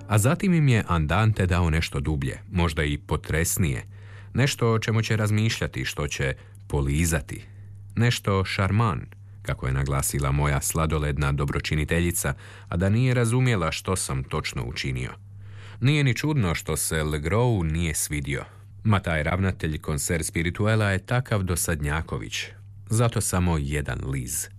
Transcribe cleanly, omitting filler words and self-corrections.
A zatim im je Andante dao nešto dublje, možda i potresnije, nešto o čemu će razmišljati, što će polizati, nešto šarman, kako je naglasila moja sladoledna dobročiniteljica, a da nije razumjela što sam točno učinio. Nije ni čudno što se Legrouxu nije svidio. Ma taj ravnatelj Concert Spirituela je takav dosadnjaković. Zato samo jedan Liz.